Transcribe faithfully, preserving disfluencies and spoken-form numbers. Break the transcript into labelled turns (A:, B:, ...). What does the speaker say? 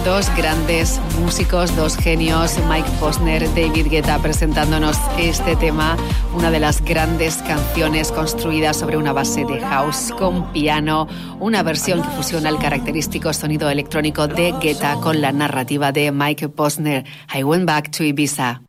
A: Dos grandes músicos, dos genios, Mike Posner, David Guetta, presentándonos este tema, una de las grandes canciones construidas sobre una base de house con piano, una versión que fusiona el característico sonido electrónico de Guetta con la narrativa de Mike Posner. I Went Back to Ibiza.